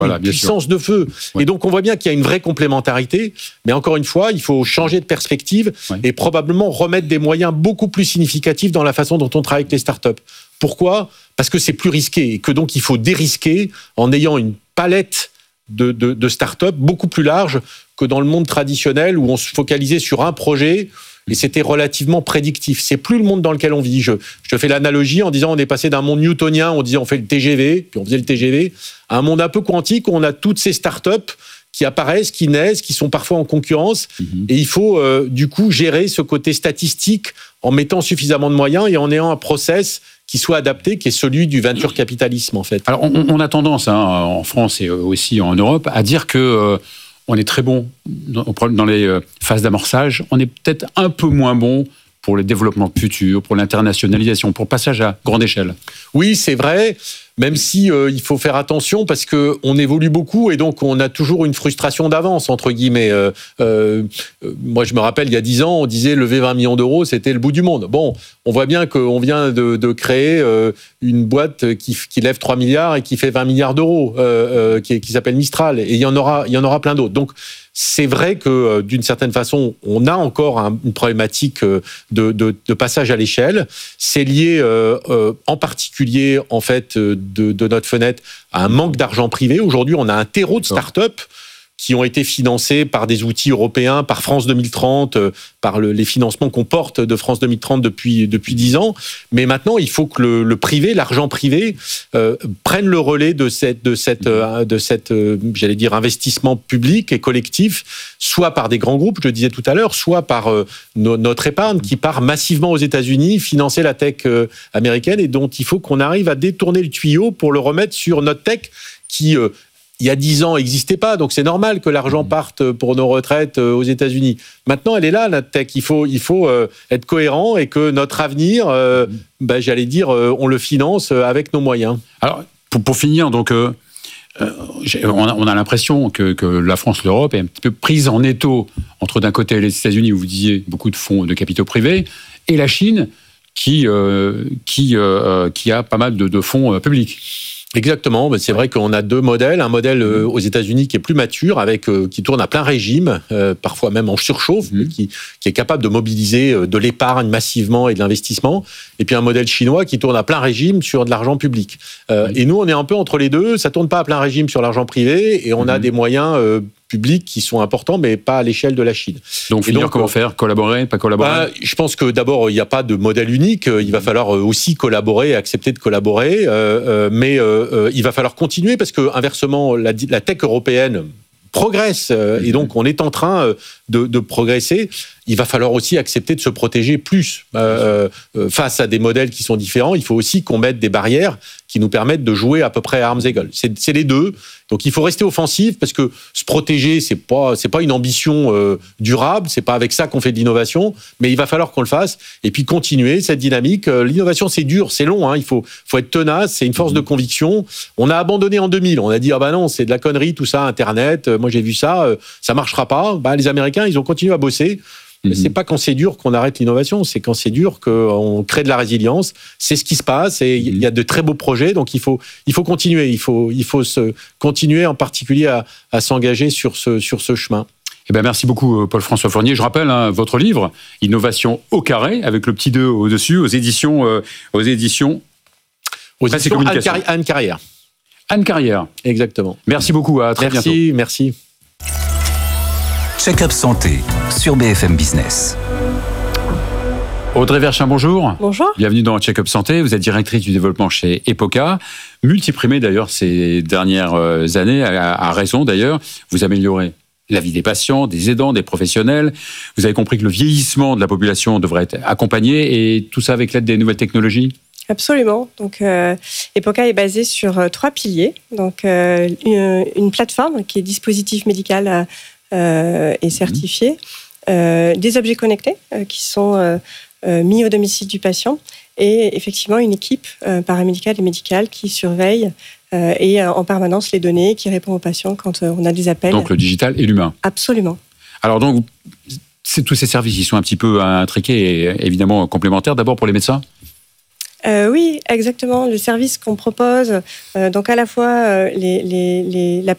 Voilà, une puissance de feu. Ouais. Et donc, on voit bien qu'il y a une vraie complémentarité. Mais encore une fois, il faut changer de perspective et probablement remettre des moyens beaucoup plus significatifs dans la façon dont on travaille avec les startups. Pourquoi ? Parce que c'est plus risqué et que donc il faut dérisquer en ayant une palette de startups beaucoup plus large que dans le monde traditionnel où on se focalisait sur un projet et c'était relativement prédictif. C'est plus le monde dans lequel on vit. Je fais l'analogie en disant on est passé d'un monde newtonien, on disait on fait le TGV, puis on faisait le TGV, à un monde un peu quantique où on a toutes ces startups qui apparaissent, qui naissent, qui sont parfois en concurrence. Et il faut du coup gérer ce côté statistique en mettant suffisamment de moyens et en ayant un process qui soit adapté, qui est celui du venture capitalisme en fait. Alors on a tendance en France et aussi en Europe à dire que on est très bon dans les phases d'amorçage, on est peut-être un peu moins bon pour le développement futur, pour l'internationalisation, pour le passage à grande échelle. Oui, c'est vrai, même si il faut faire attention parce qu'on évolue beaucoup et donc on a toujours une frustration d'avance, entre guillemets. Moi, je me rappelle, il y a 10 ans, on disait lever 20 millions d'euros, c'était le bout du monde. Bon, on voit bien qu'on vient de créer une boîte qui lève 3 milliards et qui fait 20 milliards d'euros, qui s'appelle Mistral. Et il y en aura plein d'autres. Donc, c'est vrai que, d'une certaine façon, on a encore une problématique de passage à l'échelle. C'est lié, en particulier, en fait, de notre fenêtre, à un manque d'argent privé. Aujourd'hui, on a un terreau de start-up qui ont été financés par des outils européens, par France 2030, par les financements qu'on porte de France 2030 depuis 10 ans. Mais maintenant, il faut que le privé, l'argent privé, prenne le relais de cette j'allais dire, investissement public et collectif, soit par des grands groupes, je le disais tout à l'heure, soit par notre épargne qui part massivement aux États-Unis, financer la tech américaine et dont il faut qu'on arrive à détourner le tuyau pour le remettre sur notre tech qui il y a 10 ans, n'existait pas, donc c'est normal que l'argent parte pour nos retraites aux États-Unis. Maintenant, elle est là, la tech. Il faut être cohérent et que notre avenir, j'allais dire, on le finance avec nos moyens. Alors, pour finir, donc, on a l'impression que la France, l'Europe est un petit peu prise en étau entre d'un côté les États-Unis, où vous disiez beaucoup de fonds de capitaux privés, et la Chine, qui a pas mal de fonds publics. Exactement, c'est vrai qu'on a deux modèles. Un modèle aux États-Unis qui est plus mature, qui tourne à plein régime, parfois même en surchauffe, qui est capable de mobiliser de l'épargne massivement et de l'investissement. Et puis un modèle chinois qui tourne à plein régime sur de l'argent public. Et nous, on est un peu entre les deux. Ça tourne pas à plein régime sur l'argent privé et on a des moyens publics qui sont importants, mais pas à l'échelle de la Chine. Donc, comment faire ? Collaborer, pas collaborer ? Je pense que d'abord, il n'y a pas de modèle unique. Il va falloir aussi collaborer, accepter de collaborer. Mais il va falloir continuer parce que, inversement, la tech européenne progresse et donc on est en train de progresser. Il va falloir aussi accepter de se protéger plus face à des modèles qui sont différents. Il faut aussi qu'on mette des barrières qui nous permettent de jouer à peu près à armes égales. C'est les deux. Donc il faut rester offensif parce que se protéger, c'est pas une ambition durable. C'est pas avec ça qu'on fait de l'innovation, mais il va falloir qu'on le fasse et puis continuer cette dynamique. L'innovation, c'est dur, c'est long. Il faut être tenace. C'est une force de conviction. On a abandonné en 2000. On a dit non, c'est de la connerie tout ça, Internet. Moi j'ai vu ça, ça marchera pas. Les Américains, ils ont continué à bosser. Mais c'est pas quand c'est dur qu'on arrête l'innovation, c'est quand c'est dur qu'on crée de la résilience. C'est ce qui se passe et il y a de très beaux projets, donc il faut continuer. Il faut continuer en particulier à s'engager sur ce chemin. Eh bien, merci beaucoup, Paul-François Fournier. Je rappelle votre livre, Innovation au carré, avec le petit 2 au-dessus, aux éditions Anne Carrière. Anne Carrière. Exactement. Merci beaucoup, à très bientôt. Merci. Check-up santé sur BFM Business. Audrey Verschin, bonjour. Bonjour. Bienvenue dans Check-up Santé. Vous êtes directrice du développement chez Epoca. Multiprimée d'ailleurs ces dernières années, à raison d'ailleurs. Vous améliorez la vie des patients, des aidants, des professionnels. Vous avez compris que le vieillissement de la population devrait être accompagné et tout ça avec l'aide des nouvelles technologies ? Absolument. Donc, Epoca est basé sur 3 piliers. Donc, une plateforme qui est dispositif médical et certifié, des objets connectés qui sont mis au domicile du patient et effectivement une équipe paramédicale et médicale qui surveille et en permanence les données, qui répond aux patients quand on a des appels. Donc le digital et l'humain. Absolument. Alors donc, tous ces services, ils sont un petit peu intriqués et évidemment complémentaires. D'abord pour les médecins ? Oui, exactement. Le service qu'on propose, donc à la fois la